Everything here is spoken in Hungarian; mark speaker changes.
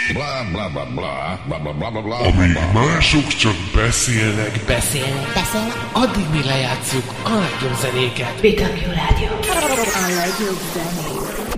Speaker 1: Bla bla bla bla bla bla bla bla bla.
Speaker 2: Amíg mások csak beszélnek,
Speaker 3: addig mi lejátszuk a legjobb zenéket.
Speaker 4: BW Rádió. A legjobb zenék.